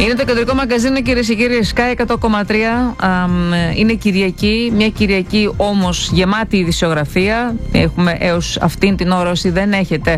Είναι το κεντρικό μαγκαζίνο, κυρίες και κύριοι, Sky 100,3. Είναι Κυριακή, μια Κυριακή όμως γεμάτη ειδησιογραφία. Έχουμε έως αυτήν την ώρα, όσοι δεν έχετε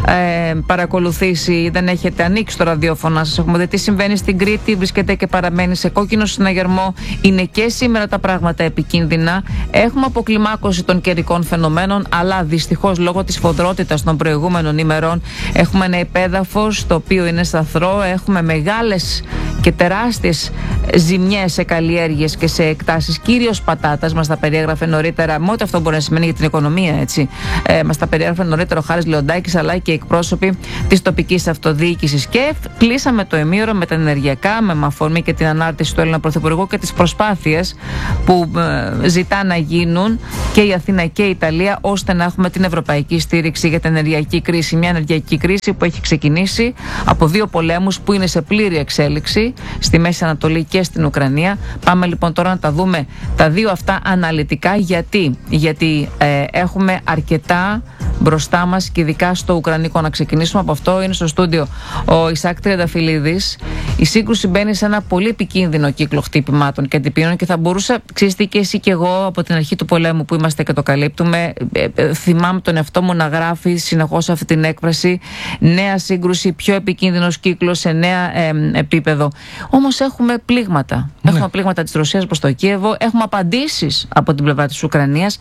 παρακολουθήσει, δεν έχετε ανοίξει το ραδιόφωνο, να σας έχουμε δει τι συμβαίνει στην Κρήτη. Βρίσκεται και παραμένει σε κόκκινο συναγερμό. Είναι και σήμερα τα πράγματα επικίνδυνα. Έχουμε αποκλιμάκωση των καιρικών φαινομένων, αλλά δυστυχώς λόγω της φοδρότητας των προηγούμενων ημερών έχουμε ένα υπέδαφος το οποίο είναι σταθρό. Έχουμε μεγάλες και τεράστιες ζημιές σε καλλιέργειες και σε εκτάσεις, κυρίως πατάτας. Μας τα περιέγραφε νωρίτερα, με ό,τι αυτό μπορεί να σημαίνει για την οικονομία, έτσι. Μας τα περιέγραφε νωρίτερα ο Χάρης Λεοντάκης, αλλά και οι εκπρόσωποι της τοπικής αυτοδιοίκησης. Και κλείσαμε το ημίωρο με τα ενεργειακά, με αφορμή και την ανάρτηση του Έλληνα Πρωθυπουργού και τις προσπάθειες που ζητά να γίνουν και η Αθήνα και η Ιταλία, ώστε να έχουμε την ευρωπαϊκή στήριξη για την ενεργειακή κρίση. Μια ενεργειακή κρίση που έχει ξεκινήσει από δύο πολέμους που είναι σε πλήρη εξέλιξη στη Μέση Ανατολή και στην Ουκρανία. Πάμε λοιπόν τώρα να τα δούμε τα δύο αυτά αναλυτικά. Γιατί έχουμε αρκετά μπροστά μας και ειδικά στο Ουκρανικό. Να ξεκινήσουμε από αυτό. Είναι στο στούντιο ο Ισάκ Τριανταφυλλίδης. Η σύγκρουση μπαίνει σε ένα πολύ επικίνδυνο κύκλο χτύπημάτων και αντιπίνων και θα μπορούσα, ξέρεις τι, και εσύ και εγώ από την αρχή του πολέμου που είμαστε και το καλύπτουμε, θυμάμαι τον εαυτό μου να γράφει συνεχώς αυτή την έκφραση: νέα σύγκρουση, πιο επικίνδυνος κύκλος σε νέα επίπεδο. Όμως έχουμε πλήγματα. Ναι. Έχουμε πλήγματα της Ρωσίας προς το Κίεβο. Έχουμε απαντήσεις από την πλευρά της Ουκρανίας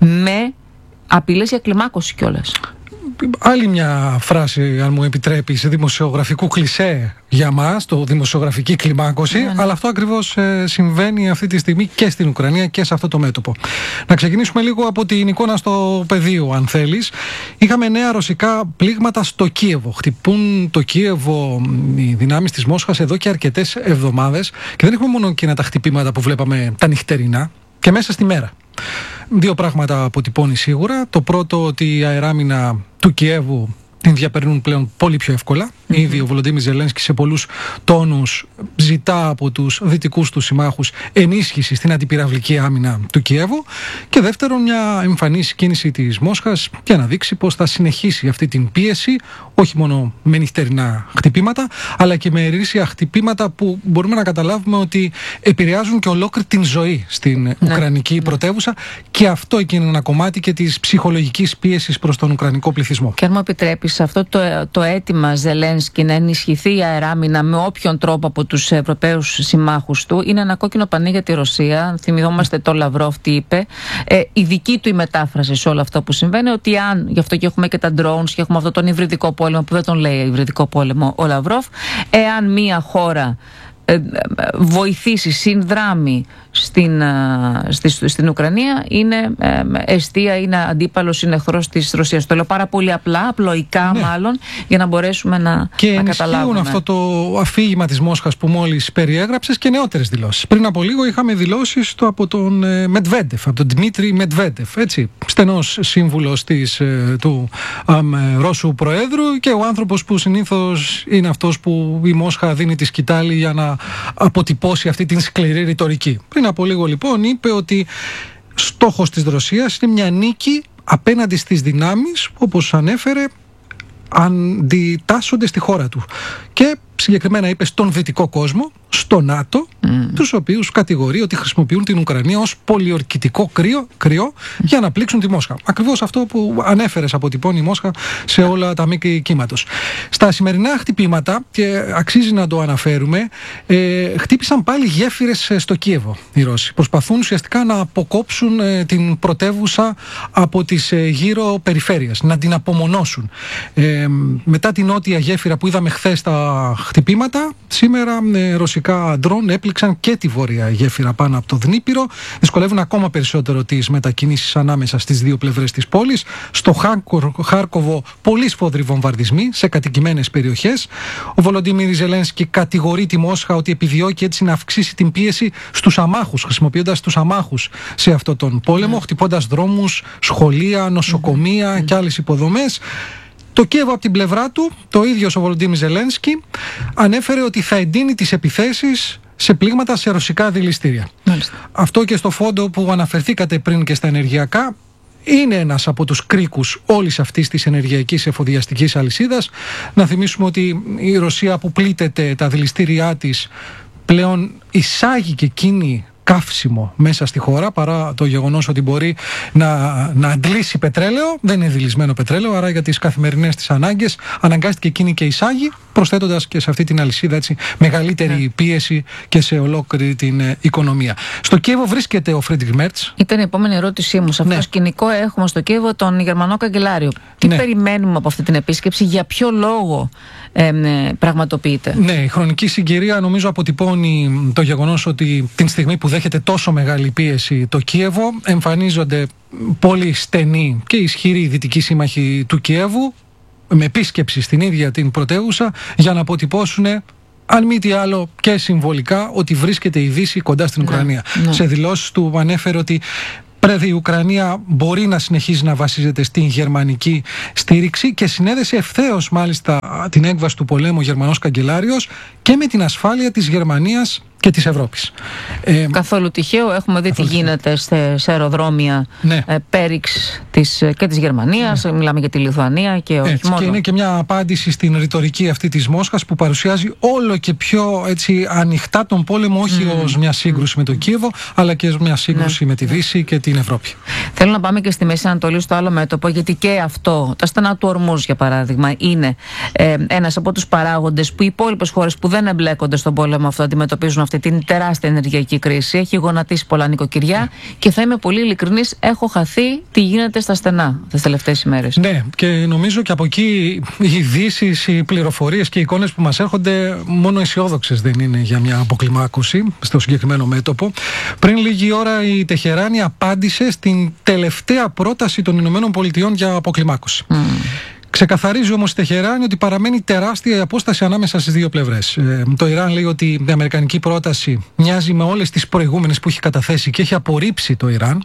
με απειλές για κλιμάκωση κιόλας. Άλλη μια φράση, αν μου επιτρέπεις, δημοσιογραφικού κλισέ για μας, το δημοσιογραφική κλιμάκωση, αλλά αυτό ακριβώς συμβαίνει αυτή τη στιγμή και στην Ουκρανία και σε αυτό το μέτωπο. Να ξεκινήσουμε λίγο από την εικόνα στο πεδίο, αν θέλεις. Είχαμε νέα ρωσικά πλήγματα στο Κίεβο. Χτυπούν το Κίεβο οι δυνάμεις της Μόσχας εδώ και αρκετές εβδομάδες και δεν έχουμε μόνο εκείνα τα χτυπήματα που βλέπαμε τα νυχτερινά και μέσα στη μέρα. Δύο πράγματα αποτυπώνει σίγουρα. Το πρώτο, ότι η αεράμινα του Κιέβου την διαπερνούν πλέον πολύ πιο εύκολα. Ήδη ο Βολοντίμιρ Ζελένσκι σε πολλούς τόνους ζητά από τους δυτικούς του συμμάχους ενίσχυση στην αντιπυραυλική άμυνα του Κιέβου. Και δεύτερον, μια εμφανής κίνηση της Μόσχας για να δείξει πως θα συνεχίσει αυτή την πίεση, όχι μόνο με νυχτερινά χτυπήματα, αλλά και με ερήσια χτυπήματα που μπορούμε να καταλάβουμε ότι επηρεάζουν και ολόκληρη την ζωή στην Ουκρανική πρωτεύουσα. Και αυτό είναι ένα κομμάτι και της ψυχολογικής πίεσης προς τον Ουκρανικό πληθυσμό. Και αν μου επιτρέπεις, αυτό το αίτημα Ζελένσκι να ενισχυθεί η αεράμινα με όποιον τρόπο από τους Ευρωπαίους συμμάχους του είναι ένα κόκκινο πανί για τη Ρωσία. Θυμηθόμαστε το Λαυρόφ τι είπε. Η δική του η μετάφραση σε όλο αυτό που συμβαίνει, ότι αν, γι' αυτό και έχουμε και τα drones και έχουμε αυτό τον υβριδικό πόλεμο που δεν τον λέει υβριδικό πόλεμο ο Λαυρόφ, εάν μία χώρα βοηθήσει, συνδράμει στην Ουκρανία, είναι εστία, είναι αντίπαλος, είναι εχθρός της Ρωσίας. Το λέω πάρα πολύ απλά, απλοϊκά μάλλον, για να μπορέσουμε να καταλάβουμε. Και αυτό το αφήγημα της Μόσχας που μόλις περιέγραψες και νεότερες δηλώσεις. Πριν από λίγο είχαμε δηλώσεις από τον Μετβέντεφ, από τον Δημήτρη Μετβέντεφ, έτσι, στενός σύμβουλος του Ρώσου Προέδρου και ο άνθρωπος που συνήθως είναι αυτός που η Μόσχα δίνει τη σκητάλη για να αποτυπώσει αυτή την σκληρή ρητορική. Πριν από λίγο λοιπόν είπε ότι στόχος της Ρωσίας είναι μια νίκη απέναντι στις δυνάμεις που, όπως ανέφερε, αντιτάσσονται στη χώρα του. Και συγκεκριμένα είπε στον δυτικό κόσμο, στο ΝΑΤΟ, τους οποίους κατηγορεί ότι χρησιμοποιούν την Ουκρανία ως πολιορκητικό κρυό για να πλήξουν τη Μόσχα. Ακριβώς αυτό που ανέφερες αποτυπώνει η Μόσχα σε όλα τα μήκη κύματος. Στα σημερινά χτυπήματα, και αξίζει να το αναφέρουμε, χτύπησαν πάλι γέφυρες στο Κίεβο οι Ρώσοι. Προσπαθούν ουσιαστικά να αποκόψουν την πρωτεύουσα από τις γύρω περιφέρειες, να την απομονώσουν. Μετά την νότια γέφυρα που είδαμε χθες τα χτυπήματα, σήμερα ρωσικά ντρόν έπληξαν και τη βόρεια γέφυρα πάνω από το Δνίπηρο. Δυσκολεύουν ακόμα περισσότερο τις μετακινήσεις ανάμεσα στις δύο πλευρές της πόλης. Στο Χάρκοβο πολύ σφόδροι βομβαρδισμοί σε κατοικημένες περιοχές. Ο Βολοντίμιρ Ζελένσκι κατηγορεί τη Μόσχα ότι επιδιώκει έτσι να αυξήσει την πίεση στους αμάχους, χρησιμοποιώντας τους αμάχους σε αυτόν τον πόλεμο, χτυπώντας δρόμους, σχολεία, νοσοκομεία και άλλες υποδομές. Το Κίεβο από την πλευρά του, το ίδιο ο Βολοντίμιρ Ζελένσκι, ανέφερε ότι θα εντείνει τις επιθέσεις σε πλήγματα σε ρωσικά δηληστήρια. Αυτό και στο φόντο που αναφερθήκατε πριν και στα ενεργειακά, είναι ένας από τους κρίκους όλης αυτής της ενεργειακής εφοδιαστικής αλυσίδας. Να θυμίσουμε ότι η Ρωσία που πλήττεται τα δηληστήριά της πλέον εισάγει και εκείνη καύσιμο μέσα στη χώρα, παρά το γεγονός ότι μπορεί να αντλήσει πετρέλαιο. Δεν είναι δηλισμένο πετρέλαιο, άρα για τις καθημερινές της ανάγκες αναγκάστηκε εκείνη και εισάγει, προσθέτοντας και σε αυτή την αλυσίδα μεγαλύτερη πίεση και σε ολόκληρη την οικονομία. Στο Κίεβο βρίσκεται ο Φρίντριχ Μέρτς. Ήταν η επόμενη ερώτησή μου. Σε αυτό το σκηνικό έχουμε στο Κίεβο τον Γερμανό καγκελάριο. Τι περιμένουμε από αυτή την επίσκεψη, για ποιο λόγο πραγματοποιείται? Ναι, η χρονική συγκυρία νομίζω αποτυπώνει το γεγονός ότι την στιγμή που δέχεται τόσο μεγάλη πίεση το Κίεβο, εμφανίζονται πολύ στενοί και ισχυροί δυτικοί σύμμαχοι του Κιέβου με επίσκεψη στην ίδια την πρωτεύουσα για να αποτυπώσουν, αν μη τι άλλο και συμβολικά, ότι βρίσκεται η Δύση κοντά στην Ουκρανία. Σε δηλώσεις του ανέφερε ότι η Ουκρανία μπορεί να συνεχίζει να βασίζεται στην γερμανική στήριξη και συνέδεσε ευθέως μάλιστα την έκβαση του πολέμου ο Γερμανός καγκελάριος και με την ασφάλεια της Γερμανίας και της Ευρώπης. Καθόλου τυχαίο, έχουμε δει τι γίνεται σε αεροδρόμια πέριξ και της Γερμανίας, μιλάμε για τη Λιθουανία και όχι μόνο. Και είναι και μια απάντηση στην ρητορική αυτή της Μόσχας που παρουσιάζει όλο και πιο ανοιχτά τον πόλεμο, όχι ως μια σύγκρουση με το Κίεβο, αλλά και ως μια σύγκρουση με τη Δύση και την Ευρώπη. Θέλω να πάμε και στη Μέση Ανατολή, στο άλλο μέτωπο, γιατί και αυτό, τα στενά του Ορμούζ για παράδειγμα, είναι ένας από τους παράγοντες που οι υπόλοιπες χώρες που δεν εμπλέκονται στον πόλεμο αυτό αντιμετωπίζουν αυτή την τεράστια ενεργειακή κρίση. Έχει γονατίσει πολλά νοικοκυριά και θα είμαι πολύ ειλικρινής, έχω χαθεί τι γίνεται στα στενά τις τελευταίες ημέρες. Ναι, και νομίζω και από εκεί οι ειδήσεις, οι πληροφορίες και οι εικόνες που μας έρχονται μόνο αισιόδοξες δεν είναι για μια αποκλιμάκωση στο συγκεκριμένο μέτωπο. Πριν λίγη ώρα η Τεχεράνη απάντησε στην τελευταία πρόταση των Ηνωμένων Πολιτειών για αποκλιμάκωση. Ξεκαθαρίζει όμως η Τεχεράνη ότι παραμένει τεράστια η απόσταση ανάμεσα στις δύο πλευρές. Το Ιράν λέει ότι η αμερικανική πρόταση μοιάζει με όλες τις προηγούμενες που έχει καταθέσει και έχει απορρίψει το Ιράν.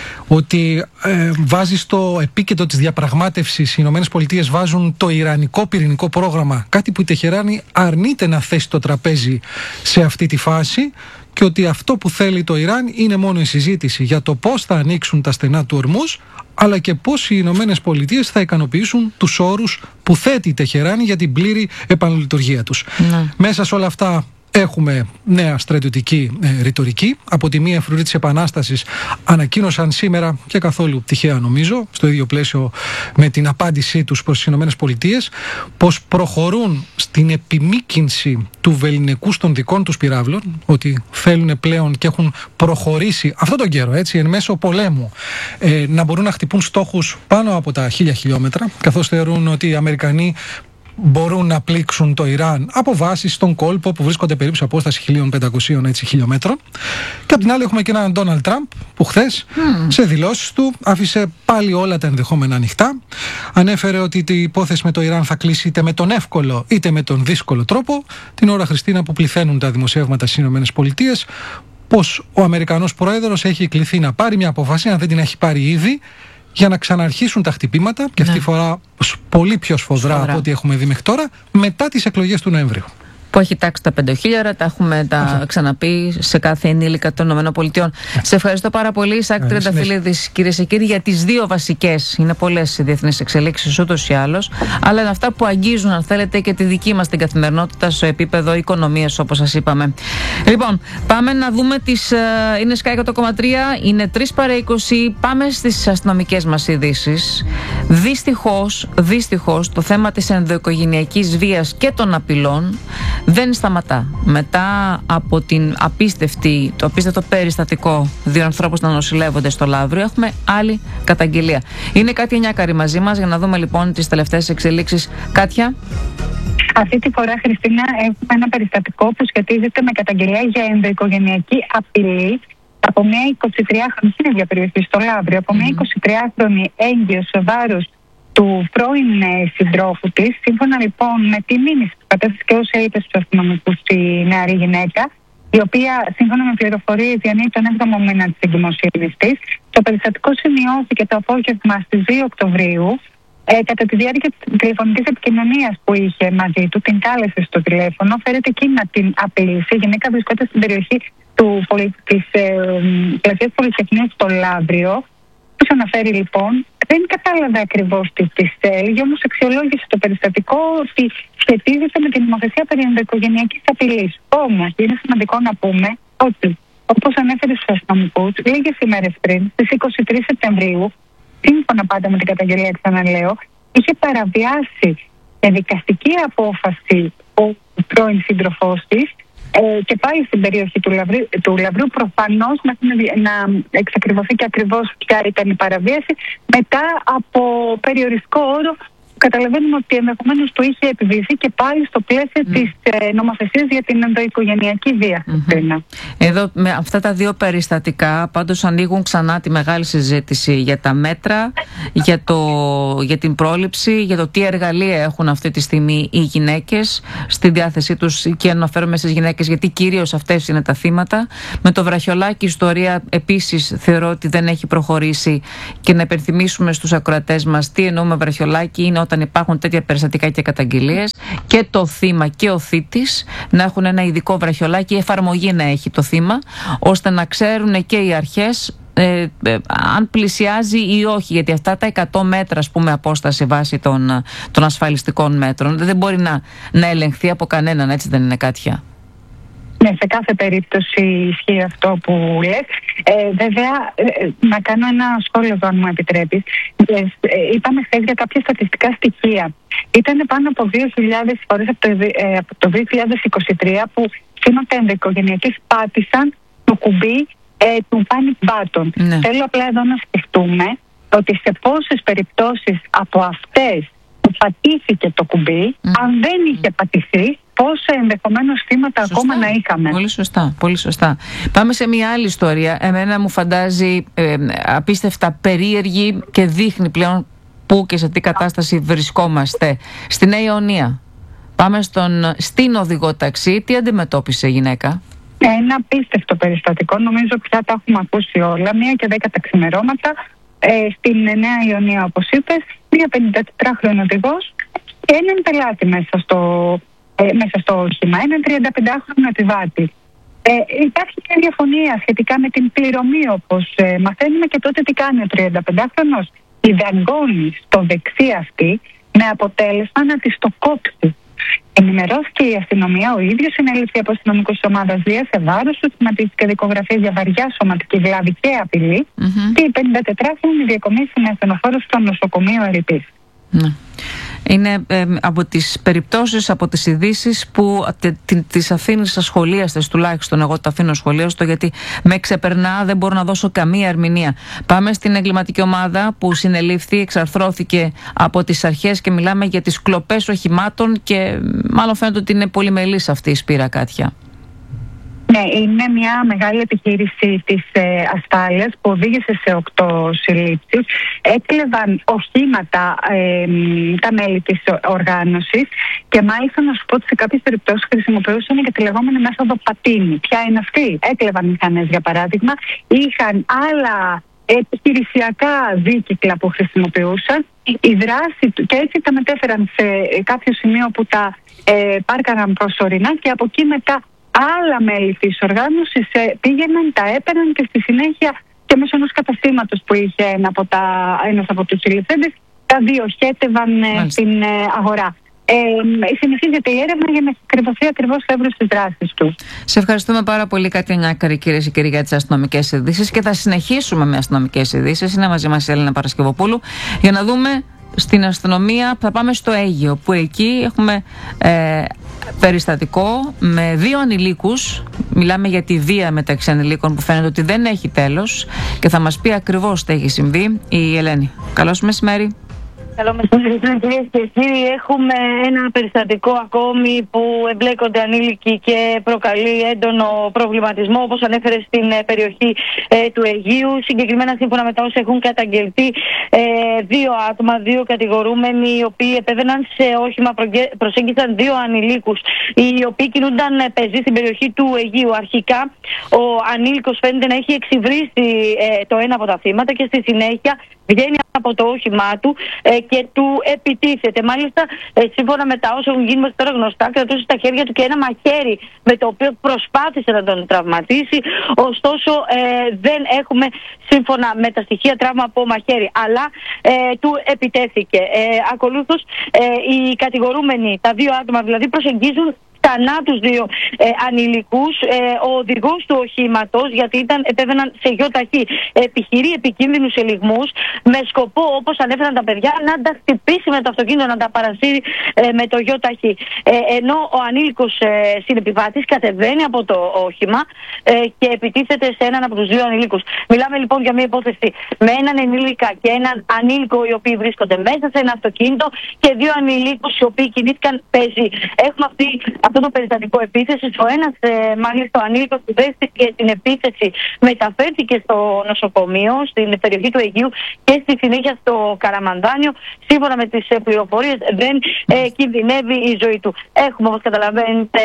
Ότι βάζει στο επίκεντρο της διαπραγμάτευσης, οι Ηνωμένες Πολιτείες βάζουν το ιρανικό πυρηνικό πρόγραμμα, κάτι που η Τεχεράνη αρνείται να θέσει το τραπέζι σε αυτή τη φάση, και ότι αυτό που θέλει το Ιράν είναι μόνο η συζήτηση για το πώς θα ανοίξουν τα στενά του Ορμούζ, αλλά και πώς οι Ηνωμένες Πολιτείες θα ικανοποιήσουν τους όρους που θέτει η Τεχεράνη για την πλήρη επαναλειτουργία τους. Μέσα σε όλα αυτά έχουμε νέα στρατιωτική ρητορική. Από τη μία φρουρή της Επανάστασης ανακοίνωσαν σήμερα, και καθόλου τυχαία νομίζω, στο ίδιο πλαίσιο με την απάντησή τους προς τις Ηνωμένες Πολιτείες, πως προχωρούν στην επιμήκυνση του βελληνικούς των δικών τους πυράβλων, ότι θέλουν πλέον και έχουν προχωρήσει αυτόν τον καιρό, εν μέσω πολέμου, να μπορούν να χτυπούν στόχους πάνω από τα 1000 χιλιόμετρα, καθώς θεωρούν ότι οι Αμερικανοί μπορούν να πλήξουν το Ιράν από βάσεις στον κόλπο που βρίσκονται περίπου σε απόσταση 1500 χιλιόμετρων. Και απ' την άλλη έχουμε και έναν Ντόναλντ Τραμπ που χθες σε δηλώσεις του άφησε πάλι όλα τα ενδεχόμενα ανοιχτά. Ανέφερε ότι η υπόθεση με το Ιράν θα κλείσει είτε με τον εύκολο είτε με τον δύσκολο τρόπο. Την ώρα, Χριστίνα, που πληθαίνουν τα δημοσιεύματα στις ΗΠΑ, πως ο Αμερικανός πρόεδρος έχει κληθεί να πάρει μια απόφαση, αν δεν την έχει πάρει ήδη, για να ξαναρχίσουν τα χτυπήματα, και αυτή τη φορά πολύ πιο σφοδρά από ό,τι έχουμε δει μέχρι τώρα, μετά τις εκλογές του Νοεμβρίου. Που έχει τάξει τα 5.000, τα έχουμε ξαναπεί σε κάθε ενήλικα των ΗΠΑ. Σε ευχαριστώ πάρα πολύ, Ισάκ Τριανταφυλλίδης, κυρίες και κύριοι, για τις δύο βασικές. Είναι πολλές οι διεθνείς εξελίξεις ούτως ή άλλως, αλλά είναι αυτά που αγγίζουν, αν θέλετε, και τη δική μας την καθημερινότητα στο επίπεδο οικονομίας, όπως σας είπαμε. Λοιπόν, πάμε να δούμε τις. Είναι Sky 100,3, είναι 3 παρά 20. Πάμε στις αστυνομικές μας ειδήσεις. Δυστυχώς, το θέμα της ενδοοικογενειακής βίας και των απειλών δεν σταματά. Μετά από το απίστευτο περιστατικό 2 ανθρώπων να νοσηλεύονται στο Λαύριο, έχουμε άλλη καταγγελία. Είναι Κάτια Νιάκαρη μαζί μας για να δούμε λοιπόν τις τελευταίες εξελίξεις. Κάτια. Αυτή τη φορά, Χριστίνα, έχουμε ένα περιστατικό που σχετίζεται με καταγγελία για ενδοοικογενειακή απειλή από μια 23χρονη στην ίδια περιοχή, στο Λαύριο, από μια 23χρονη έγκυο σε βάρος του πρώην συντρόφου της. Σύμφωνα λοιπόν με τη μήνυση που κατέθεσε και όσα είπε στους αστυνομικούς η νεαρή γυναίκα, η οποία σύμφωνα με πληροφορίες διανύει τον 7ο μήνα της εγκυμοσύνης της. Το περιστατικό σημειώθηκε το απόγευμα στις 2 Οκτωβρίου. Κατά τη διάρκεια της τηλεφωνικής επικοινωνίας που είχε μαζί του, την κάλεσε στο τηλέφωνο, φέρεται εκείνη να την απειλήσει. Η γυναίκα βρισκόταν στην περιοχή της πλατείας Πολυτεχνείας στο Λαύριο. Όπως αναφέρει λοιπόν, δεν κατάλαβε ακριβώς τι της έλεγε, όμως αξιολόγησε το περιστατικό ότι σχετίζεται με την νομοθεσία περί ενδοοικογενειακής απειλής. Όμως είναι σημαντικό να πούμε ότι, όπως ανέφερε στους αστυνομικούς, λίγες ημέρες πριν, στις 23 Σεπτεμβρίου, σύμφωνα πάντα με την καταγγελία, ξαναλέω, είχε παραβιάσει δικαστική απόφαση ο πρώην σύντροφός της και πάλι στην περιοχή του Λαβρίου, προφανώς να εξακριβωθεί και ακριβώς ποια ήταν η παραβίαση, μετά από περιοριστικό όρο. Καταλαβαίνουμε ότι ενδεχομένως το είχε επιβληθεί και πάλι στο πλαίσιο της νομοθεσίας για την ενδοοικογενειακή βία. Εδώ με αυτά τα δύο περιστατικά πάντως ανοίγουν ξανά τη μεγάλη συζήτηση για τα μέτρα, για την πρόληψη, για το τι εργαλεία έχουν αυτή τη στιγμή οι γυναίκες στη διάθεσή τους, και αναφέρομαι στις γυναίκες γιατί κυρίως αυτές είναι τα θύματα. Με το βραχιολάκι ιστορία επίσης θεωρώ ότι δεν έχει προχωρήσει, και να υπενθυμίσουμε στους ακροατές μας τι εννοούμε βραχιολάκι. Είναι όταν υπάρχουν τέτοια περιστατικά και καταγγελίες, και το θύμα και ο θύτης να έχουν ένα ειδικό βραχιολάκι, εφαρμογή να έχει το θύμα, ώστε να ξέρουν και οι αρχές αν πλησιάζει ή όχι, γιατί αυτά τα 100 μέτρα, ας πούμε, απόσταση βάσει των ασφαλιστικών μέτρων δεν μπορεί να ελεγχθεί από κανέναν, έτσι δεν είναι, Κάτια? Ναι, σε κάθε περίπτωση ισχύει αυτό που λες. Βέβαια, να κάνω ένα σχόλιο εδώ, αν μου επιτρέπεις. Είπαμε χθες για κάποια στατιστικά στοιχεία. Ήταν πάνω από 2.000 φορές από το 2023 που σήματα ενδοοικογενειακής πάτησαν το κουμπί του panic button. Ναι. Θέλω απλά εδώ να σκεφτούμε ότι σε πόσες περιπτώσεις από αυτές που πατήθηκε το κουμπί, αν δεν είχε πατηθεί, πόσα ενδεχομένως θύματα ακόμα να είχαμε. Πολύ σωστά, πολύ σωστά. Πάμε σε μια άλλη ιστορία. Εμένα μου φαντάζει απίστευτα περίεργη και δείχνει πλέον πού και σε τι κατάσταση βρισκόμαστε. Στη Νέα Ιωνία. Πάμε στην οδηγό ταξί. Τι αντιμετώπισε η γυναίκα? Ένα απίστευτο περιστατικό. Νομίζω πια τα έχουμε ακούσει όλα. 1:10 τα ξημερώματα στην Νέα Ιωνία, όπως είπες, μια 54χρονη οδηγός και έναν πελάτη μέσα στο όχημα, έναν 35χρονο επιβάτη. Υπάρχει μια διαφωνία σχετικά με την πληρωμή, όπως μαθαίνουμε, και τότε τι κάνει ο 35χρονος? Δαγκώνει στο δεξί αυτή, με αποτέλεσμα να της το κόψει. Ενημερώθηκε η αστυνομία, ο ίδιος συνέλευσε από αστυνομικούς της ομάδας βίας σε βάρος του, θυματίστηκε δικογραφία για βαριά σωματική βλάβη και απειλή, και η 54χρονη διακομίσει με ασθενοφόρο στο νοσοκομείο Ερειπής. Είναι από τις περιπτώσεις, από τις ειδήσεις που τις αφήνεις ασχολίαστες, τουλάχιστον εγώ τα αφήνω ασχολίαστο, γιατί με ξεπερνά, δεν μπορώ να δώσω καμία ερμηνεία. Πάμε στην εγκληματική ομάδα που συνελήφθη, εξαρθρώθηκε από τις αρχές, και μιλάμε για τις κλοπές οχημάτων, και μάλλον φαίνεται ότι είναι πολυμελής αυτή η σπήρα, Κάτια. Ναι, είναι μια μεγάλη επιχείρηση της ασφάλειας που οδήγησε σε 8 συλλήψεις. Έκλεβαν οχήματα τα μέλη της οργάνωσης, και μάλιστα να σου πω ότι σε κάποιες περιπτώσεις χρησιμοποιούσαν και τη λεγόμενη μέθοδο πατίνι. Ποια είναι αυτή? Έκλεβαν μηχανές, για παράδειγμα, είχαν άλλα επιχειρησιακά δίκυκλα που χρησιμοποιούσαν, η δράση και έτσι τα μετέφεραν σε κάποιο σημείο που τα πάρκαναν προσωρινά, και από εκεί μετά άλλα μέλη της οργάνωσης πήγαιναν, τα έπαιρναν, και στη συνέχεια και μέσω ενός καταστήματος που είχε ένας από τους συλληφθέντες, τα διοχέτευαν στην αγορά. Συνεχίζεται η έρευνα για να κρυβωθεί ακριβώς το εύρος της δράσης του. Σε ευχαριστούμε πάρα πολύ, Κάτια Νιάκαρη, κυρίες και κύριοι, για τις αστυνομικές ειδήσεις, και θα συνεχίσουμε με αστυνομικές ειδήσεις. Είναι μαζί μας η Έλληνα Παρασκευοπούλου για να δούμε στην αστυνομία. Θα πάμε στο Αίγυο, που εκεί έχουμε περιστατικό με 2 ανηλίκους. Μιλάμε για τη βία μεταξύ ανηλίκων που φαίνεται ότι δεν έχει τέλος, και θα μας πει ακριβώς τι έχει συμβεί η Ελένη. Καλώς μεσημέρι. Καλό μεσημέρι, κυρίες και κύριοι. Έχουμε ένα περιστατικό ακόμη που εμπλέκονται ανήλικοι και προκαλεί έντονο προβληματισμό, όπως ανέφερε στην περιοχή του Αιγείου. Συγκεκριμένα, σύμφωνα με τα όσα έχουν καταγγελθεί, 2 άτομα, 2 κατηγορούμενοι, οι οποίοι επέβαιναν σε όχημα, προσέγγισαν 2 ανηλίκους, οι οποίοι κινούνταν πεζοί στην περιοχή του Αιγείου. Αρχικά, ο ανήλικος φαίνεται να έχει εξυβρίσει το ένα από τα θύματα, και στη συνέχεια βγαίνει από το όχημά του και του επιτίθεται. Μάλιστα, σύμφωνα με τα όσα έχουν γίνει μέχρι τώρα γνωστά, κρατούσε στα χέρια του και ένα μαχαίρι με το οποίο προσπάθησε να τον τραυματίσει. Ωστόσο, δεν έχουμε σύμφωνα με τα στοιχεία τραύμα από μαχαίρι, αλλά του επιτέθηκε. Ακολούθως, οι κατηγορούμενοι, τα δύο άτομα δηλαδή, προσεγγίζουν ξανά τους δύο ανηλικούς. Ο οδηγός του οχήματος, γιατί επέβαιναν σε γιοταχή, επιχειρεί επικίνδυνους ελιγμούς με σκοπό, όπως ανέφεραν τα παιδιά, να τα χτυπήσει με το αυτοκίνητο, να τα παρασύρει με το γιοταχή. Ενώ ο ανήλικος συνεπιβάτης κατεβαίνει από το όχημα και επιτίθεται σε έναν από τους δύο ανηλίκους. Μιλάμε λοιπόν για μια υπόθεση με έναν ενήλικα και έναν ανήλικο, οι οποίοι βρίσκονται μέσα σε ένα αυτοκίνητο, και δύο ανηλίκους οι οποίοι κινήθηκαν πεζοί. Έχουμε αυτό το περιστατικό επίθεση. Ο ένας, μάλιστα ο ανήλικος που δέχτηκε την επίθεση, μεταφέρθηκε στο νοσοκομείο στην περιοχή του Αιγείου και στη συνέχεια στο Καραμανδάνιο. Σύμφωνα με τις πληροφορίες, δεν κινδυνεύει η ζωή του. Έχουμε, όπως καταλαβαίνετε,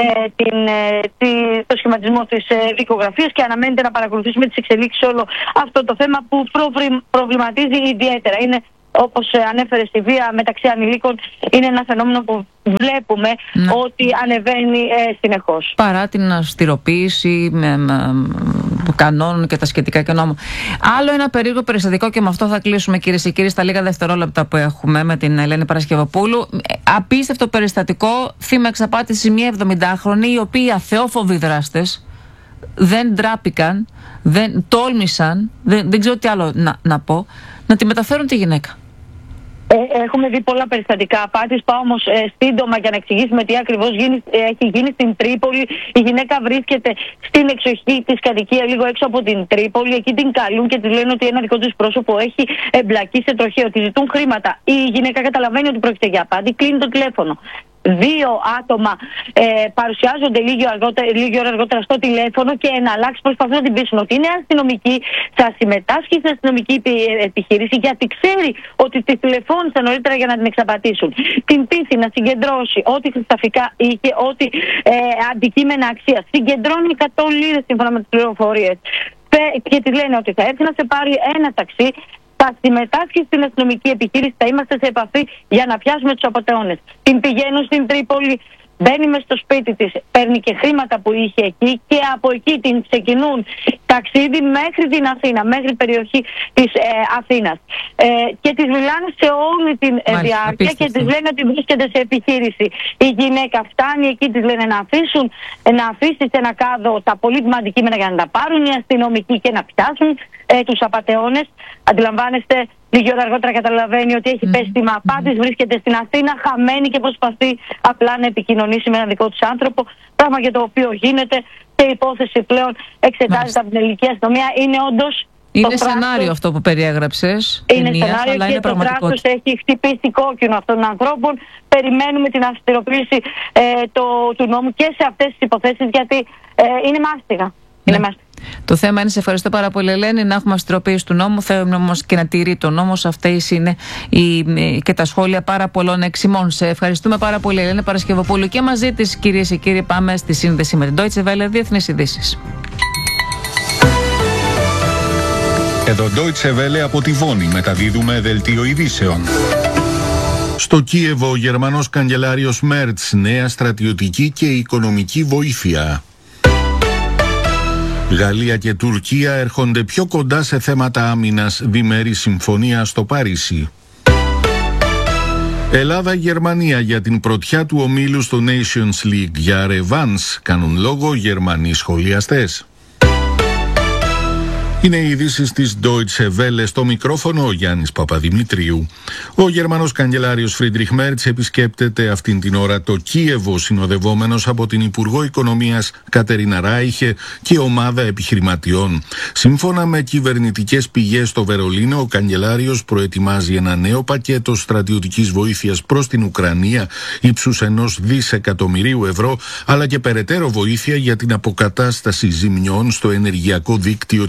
το σχηματισμό της δικογραφίας και αναμένεται να παρακολουθήσουμε τις εξελίξεις όλο αυτό το θέμα που προβληματίζει ιδιαίτερα. Είναι, όπως ανέφερε στη βία μεταξύ ανηλίκων, είναι ένα φαινόμενο που βλέπουμε ότι ανεβαίνει συνεχώς. Παρά την αυστηροποίηση κανόνων και τα σχετικά και νόμων. Άλλο ένα περίεργο περιστατικό, και με αυτό θα κλείσουμε, κυρίες και κύριοι, στα λίγα δευτερόλεπτα που έχουμε με την Ελένη Παρασκευοπούλου. Απίστευτο περιστατικό, θύμα εξαπάτηση μια 70χρονη, οι οποίοι αθεόφοβοι δράστες δεν ντράπηκαν, δεν τόλμησαν, δεν ξέρω τι άλλο να πω, να τη μεταφέρουν τη γυναίκα. Έχουμε δει πολλά περιστατικά απάτης. Πάω όμως σύντομα για να εξηγήσουμε τι ακριβώς έχει γίνει στην Τρίπολη. Η γυναίκα βρίσκεται στην εξοχή της κατοικία, λίγο έξω από την Τρίπολη. Εκεί την καλούν και τη λένε ότι ένα δικό τους πρόσωπο έχει εμπλακεί σε τροχαίο. Τη ζητούν χρήματα. Η γυναίκα καταλαβαίνει ότι πρόκειται για απάτη, κλείνει το τηλέφωνο. Δύο άτομα παρουσιάζονται λίγη ώρα αργότερα στο τηλέφωνο και εναλλάξει προσπαθούν να την πείσουν ότι είναι αστυνομική, θα συμμετάσχει στην αστυνομική επιχείρηση, γιατί ξέρει ότι τη τηλεφώνησαν νωρίτερα για να την εξαπατήσουν. Την πείθει να συγκεντρώσει ό,τι χρησταφικά είχε, ό,τι αντικείμενα αξία. Συγκεντρώνει 100 λίρες σύμφωνα με τις πληροφορίες. Και τη λένε ότι θα έρθει να σε πάρει ένα ταξί, θα συμμετάσχει στην αστυνομική επιχείρηση, θα είμαστε σε επαφή για να πιάσουμε τους απατεώνες. Την πηγαίνουν στην Τρίπολη, μπαίνει μες στο σπίτι της, παίρνει και χρήματα που είχε εκεί και από εκεί την ξεκινούν ταξίδι μέχρι την Αθήνα, μέχρι την περιοχή της Αθήνας. Και τις μιλάνε σε όλη την διάρκεια και τις λένε ότι βρίσκεται σε επιχείρηση. Η γυναίκα φτάνει εκεί, τις λένε να αφήσει σε ένα κάδο τα πολύτιμα αντικείμενα για να τα πάρουν οι αστυνομικοί και να πιάσουν τους απατεώνες. Αντιλαμβάνεστε, λίγη ώρα αργότερα καταλαβαίνει ότι έχει πέσει θύμα απάτης, βρίσκεται στην Αθήνα, χαμένη και προσπαθεί απλά να επικοινωνήσει με έναν δικό της άνθρωπο. Πράγμα για το οποίο γίνεται και η υπόθεση πλέον εξετάζεται από την ελληνική αστυνομία. Είναι όντως. Είναι σενάριο αυτό που περιέγραψες. Είναι σενάριο αλλά και είναι το κράτος έχει χτυπήσει κόκκινο αυτών των ανθρώπων. Περιμένουμε την αυστηροποίηση του νόμου και σε αυτές τις υποθέσεις, γιατί είναι μάστιγα. Ναι. Το θέμα είναι, σε ευχαριστώ πάρα πολύ Ελένη, να έχουμε αυστηροποίηση του νόμου. Θέλουμε όμως και να τηρεί τον νόμο. Αυτές είναι και τα σχόλια πάρα πολλών εξημών. Σε ευχαριστούμε πάρα πολύ Ελένη Παρασκευοπούλου. Και μαζί της, κυρίες και κύριοι, πάμε στη σύνδεση με την Deutsche Welle, διεθνείς ειδήσεις. Εδώ Deutsche Welle από τη Βόνη, μεταδίδουμε δελτίο ειδήσεων. Στο Κίεβο, ο Γερμανός καγκελάριος Μέρτς, νέα στρατιωτική και οικονομική βοήθεια. Γαλλία και Τουρκία έρχονται πιο κοντά σε θέματα άμυνας, διμερή συμφωνία στο Παρίσι. Ελλάδα-Γερμανία για την πρωτιά του ομίλου στο Nations League. Για ρεβάνς κάνουν λόγο Γερμανοί σχολιαστές. Είναι οι ειδήσεις της Deutsche Welle, στο μικρόφωνο ο Γιάννης Παπαδημητρίου. Ο Γερμανός καγκελάριος Φρίντριχ Μέρτς επισκέπτεται αυτήν την ώρα το Κίεβο, συνοδευόμενος από την Υπουργό Οικονομίας Κατερίνα Ράιχε και ομάδα επιχειρηματιών. Σύμφωνα με κυβερνητικές πηγές στο Βερολίνο, ο καγκελάριος προετοιμάζει ένα νέο πακέτο στρατιωτικής βοήθειας προς την Ουκρανία ύψους 1 δισεκατομμυρίου ευρώ, αλλά και περαιτέρω βοήθεια για την αποκατάσταση ζημιών στο ενεργειακό δίκτυο της χώρας.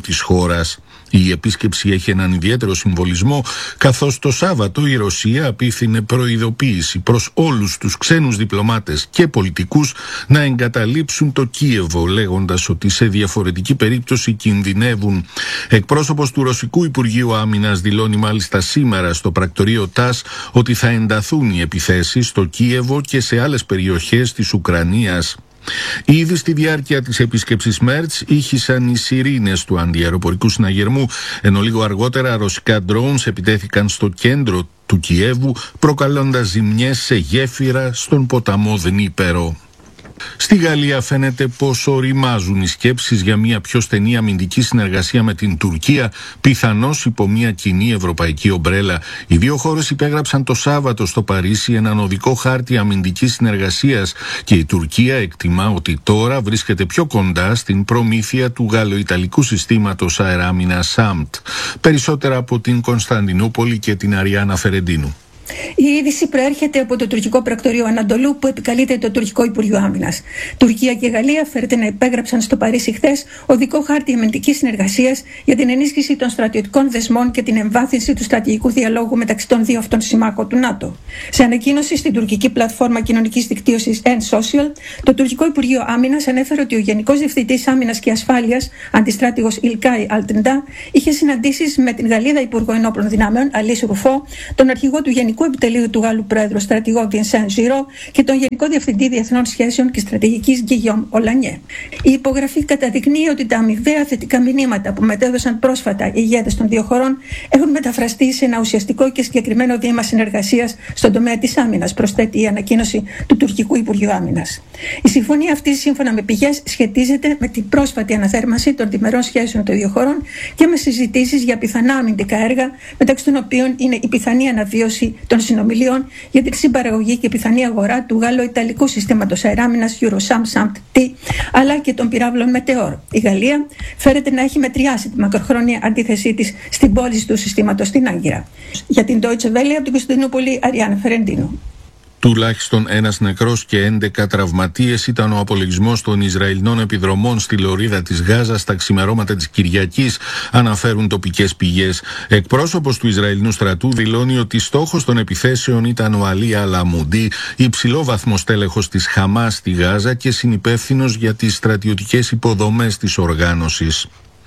χώρας. Η επίσκεψη έχει έναν ιδιαίτερο συμβολισμό, καθώς το Σάββατο η Ρωσία απίθυνε προειδοποίηση προς όλους τους ξένους διπλωμάτες και πολιτικούς να εγκαταλείψουν το Κίεβο, λέγοντας ότι σε διαφορετική περίπτωση κινδυνεύουν. Εκπρόσωπος του Ρωσικού Υπουργείου Άμυνας δηλώνει μάλιστα σήμερα στο πρακτορείο ΤΑΣ ότι θα ενταθούν οι επιθέσεις στο Κίεβο και σε άλλες περιοχές της Ουκρανίας. Ήδη στη διάρκεια της επίσκεψης Μέρτς ήχησαν οι σιρήνες του αντιαεροπορικού συναγερμού, ενώ λίγο αργότερα ρωσικά drones επιτέθηκαν στο κέντρο του Κιέβου, προκαλώντας ζημιές σε γέφυρα στον ποταμό Δνίπερο. Στη Γαλλία φαίνεται πως οριμάζουν οι σκέψεις για μια πιο στενή αμυντική συνεργασία με την Τουρκία, πιθανώς υπό μια κοινή ευρωπαϊκή ομπρέλα. Οι δύο χώρες υπέγραψαν το Σάββατο στο Παρίσι έναν οδικό χάρτη αμυντικής συνεργασίας και η Τουρκία εκτιμά ότι τώρα βρίσκεται πιο κοντά στην προμήθεια του γαλλο-ιταλικού συστήματος αεράμινας ΣΑΜΤ. Περισσότερα από την Κωνσταντινούπολη και την Αριάννα Φερεντίνου. Η είδηση προέρχεται από το τουρκικό πρακτορείο Ανατολού που επικαλείται το τουρκικό Υπουργείο Άμυνας. Τουρκία και Γαλλία φέρεται να υπέγραψαν στο Παρίσι χθες οδικό χάρτη αμυντικής συνεργασίας για την ενίσχυση των στρατιωτικών δεσμών και την εμβάθυνση του στρατηγικού διαλόγου μεταξύ των δύο αυτών συμμάχων του ΝΑΤΟ. Σε ανακοίνωση στην τουρκική πλατφόρμα κοινωνικής δικτύωσης N-Social, το τουρκικό Υπουργείο Άμυνας ανέφερε ότι ο Γενικός Διευθυντής Άμυνας και Ασφάλειας, αντιστράτηγος Ιλκάι Αλτεντά, είχε συναντήσεις με την Γαλλίδα Υπουργό Ενόπλων Δυνάμεων, Αλής Ρουφό, τον αρχηγό του Γενικού Επιτελείου του Γάλλου Πρόεδρου στρατηγό Vincent Giraud και τον Γενικό Διευθυντή Διεθνών Σχέσεων και Στρατηγικής Guillaume Olanier. Η υπογραφή καταδεικνύει ότι τα αμοιβαία θετικά μηνύματα που μετέδωσαν πρόσφατα οι ηγέτες των δύο χωρών έχουν μεταφραστεί σε ένα ουσιαστικό και συγκεκριμένο βήμα συνεργασίας στον τομέα της άμυνας, προσθέτει η ανακοίνωση του τουρκικού Υπουργείου Άμυνας. Η συμφωνία αυτή, σύμφωνα με πηγές, σχετίζεται με την πρόσφατη αναθέρμανση των διμερών σχέσεων των δύο χωρών και με συζητήσεις για πιθανά αμυντικά έργα, μεταξύ των οποίων είναι η πιθανή αναβίωση των συνομιλίων για την συμπαραγωγή και πιθανή αγορά του γάλλο-ιταλικού συστήματος αεράμινας Eurosam-SAMT-T, αλλά και των πυράβλων Meteor. Η Γαλλία φέρεται να έχει μετριάσει τη μακροχρόνια αντίθεσή της στην πώληση του συστήματος στην Άγκυρα. Για την Deutsche Welle από την Κωνσταντινούπολη, Αριάννα Φερεντίνου. Τουλάχιστον ένας νεκρός και 11 τραυματίες ήταν ο απολογισμός των Ισραηλινών επιδρομών στη λωρίδα της Γάζας στα ξημερώματα της Κυριακής, αναφέρουν τοπικές πηγές. Εκπρόσωπος του Ισραηλινού στρατού δηλώνει ότι στόχος των επιθέσεων ήταν ο Αλί Αλαμουντί, υψηλόβαθμος τέλεχος της Χαμάς στη Γάζα και συνυπεύθυνος για τις στρατιωτικές υποδομές της οργάνωσης.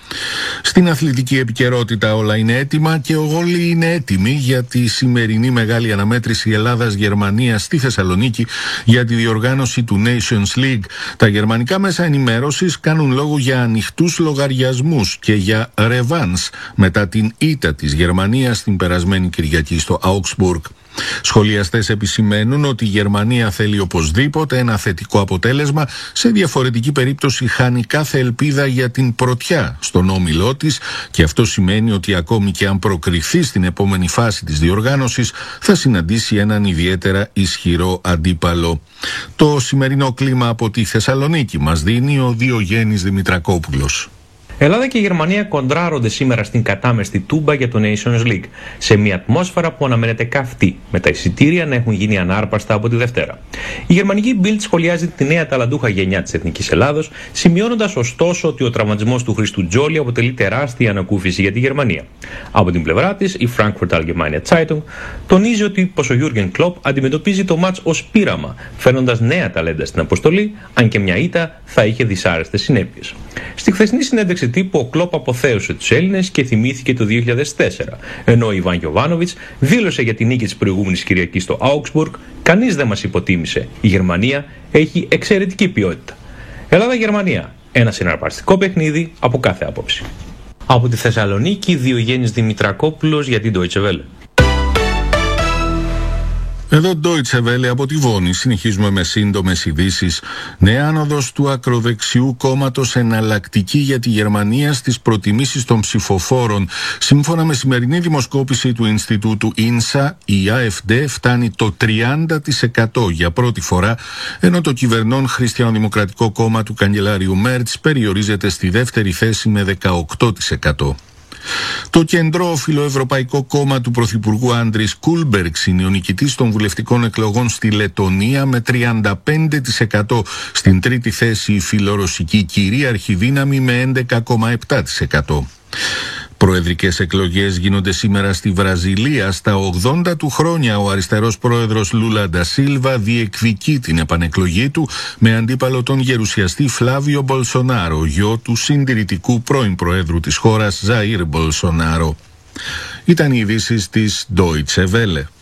Στην αθλητική επικαιρότητα όλα είναι έτοιμα και όλοι είναι έτοιμοι για τη σημερινή μεγάλη αναμέτρηση Ελλάδας-Γερμανίας στη Θεσσαλονίκη για τη διοργάνωση του Nations League. Τα γερμανικά μέσα ενημέρωσης κάνουν λόγο για ανοιχτούς λογαριασμούς και για ρεβάνς μετά την ήττα της Γερμανίας την περασμένη Κυριακή στο Augsburg. Σχολιαστές επισημαίνουν ότι η Γερμανία θέλει οπωσδήποτε ένα θετικό αποτέλεσμα, σε διαφορετική περίπτωση χάνει κάθε ελπίδα για την πρωτιά στον όμιλό της και αυτό σημαίνει ότι ακόμη και αν προκριθεί στην επόμενη φάση της διοργάνωσης θα συναντήσει έναν ιδιαίτερα ισχυρό αντίπαλο. Το σημερινό κλίμα από τη Θεσσαλονίκη μας δίνει ο Διογέννης Δημητρακόπουλος. Ελλάδα και η Γερμανία κοντράρονται σήμερα στην κατάμεστη Τούμπα για το Nations League, σε μια ατμόσφαιρα που αναμένεται καυτή, με τα εισιτήρια να έχουν γίνει ανάρπαστα από τη Δευτέρα. Η γερμανική Bild σχολιάζει τη νέα ταλαντούχα γενιά της Εθνικής Ελλάδος, σημειώνοντας ωστόσο ότι ο τραυματισμός του Χριστού Τζόλι αποτελεί τεράστια ανακούφιση για τη Γερμανία. Από την πλευρά της, η Frankfurt Allgemeine Zeitung τονίζει ότι πως ο Jürgen Klopp αντιμετωπίζει το μάτς ως πείραμα, φέρνοντας νέα ταλέντα στην αποστολή, αν και μια ήττα θα είχε δυσάρεστες συνέπειες. Στη χθεσινή συνέντευξη τύπου, ο Κλόπ αποθέωσε τους Έλληνες και θυμήθηκε το 2004, ενώ ο Ιβάν Γιοβάνοβιτς δήλωσε για την νίκη της προηγούμενης Κυριακής στο Augsburg: «Κανείς δεν μας υποτίμησε. Η Γερμανία έχει εξαιρετική ποιότητα». Ελλάδα-Γερμανία. Ένα συναρπαστικό παιχνίδι από κάθε άποψη. Από τη Θεσσαλονίκη, Διογέννης Δημητρακόπουλος για την Deutsche Welle. Εδώ Deutsche Welle από τη Βόνη. Συνεχίζουμε με σύντομες ειδήσεις. Νέα άνοδος του ακροδεξιού κόμματος εναλλακτική για τη Γερμανία στις προτιμήσεις των ψηφοφόρων. Σύμφωνα με σημερινή δημοσκόπηση του Ινστιτούτου INSA, η AfD φτάνει το 30% για πρώτη φορά, ενώ το κυβερνών Χριστιανοδημοκρατικό κόμμα του καγκελάριου Μέρτς περιορίζεται στη δεύτερη θέση με 18%. Το κεντρό φιλοευρωπαϊκό κόμμα του Πρωθυπουργού Άντρις Κούλμπεργκς είναι ο νικητής των βουλευτικών εκλογών στη Λετονία με 35%. Στην τρίτη θέση η φιλορωσική κυρίαρχη δύναμη με 11,7%. Προεδρικές εκλογές γίνονται σήμερα στη Βραζιλία. Στα 80 του χρόνια ο αριστερός πρόεδρος Λούλα ντα Σίλβα διεκδικεί την επανεκλογή του με αντίπαλο τον γερουσιαστή Φλάβιο Μπολσονάρο, γιο του συντηρητικού πρώην προέδρου της χώρας Ζαΐρ Μπολσονάρο. Ήταν οι ειδήσεις της Deutsche Welle.